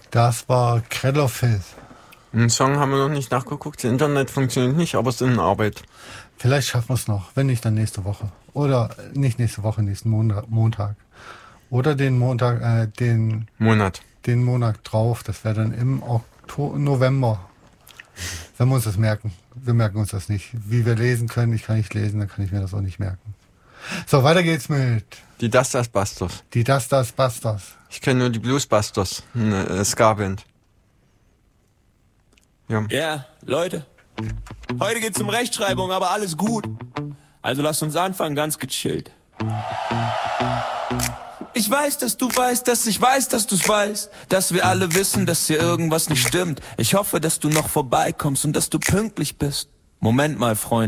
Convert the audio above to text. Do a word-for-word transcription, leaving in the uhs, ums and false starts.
Das war Cradle of Filth. Den Song haben wir noch nicht nachgeguckt. Das Internet funktioniert nicht, aber es ist in Arbeit. Vielleicht schaffen wir es noch. Wenn nicht, dann nächste Woche. Oder nicht nächste Woche, nächsten Montag. Oder den Montag, äh, den Monat. Den Monat drauf. Das wäre dann im Oktober, November. Wenn wir uns das merken. Wir merken uns das nicht. Wie wir lesen können, ich kann nicht lesen, dann kann ich mir das auch nicht merken. So, weiter geht's mit Die Dusters Busters. Die Dusters Busters. Ich kenne nur die Blues Busters, eine äh, Ska-Band. Ja. Ja, Leute. Heute geht's um Rechtschreibung, aber alles gut. Also lasst uns anfangen, ganz gechillt. Ich weiß, dass du weißt, dass ich weiß, dass du's weißt, dass wir alle wissen, dass hier irgendwas nicht stimmt. Ich hoffe, dass du noch vorbeikommst und dass du pünktlich bist. Moment mal, Freund.